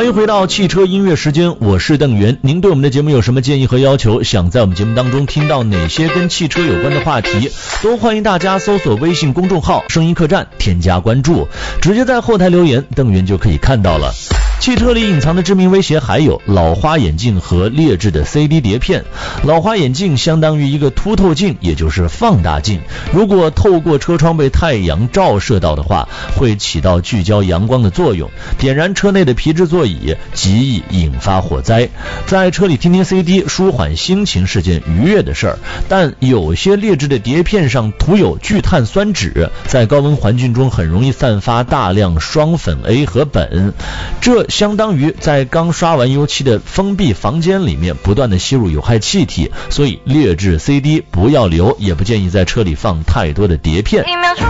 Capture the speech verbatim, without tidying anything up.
欢迎回到汽车音乐时间，我是邓源。您对我们的节目有什么建议和要求？想在我们节目当中听到哪些跟汽车有关的话题？都欢迎大家搜索微信公众号声音客栈，添加关注，直接在后台留言，邓源就可以看到了。汽车里隐藏的致命威胁还有老花眼镜和劣质的 C D 碟片。老花眼镜相当于一个凸透镜，也就是放大镜，如果透过车窗被太阳照射到的话，会起到聚焦阳光的作用，点燃车内的皮质座椅，极易引发火灾。在车里听听 C D 舒缓心情是件愉悦的事儿，但有些劣质的碟片上涂有聚碳酸酯，在高温环境中很容易散发大量双苯 A 和苯，这相当于在刚刷完油漆的封闭房间里面不断的吸入有害气体，所以劣质 C D 不要留，也不建议在车里放太多的碟片。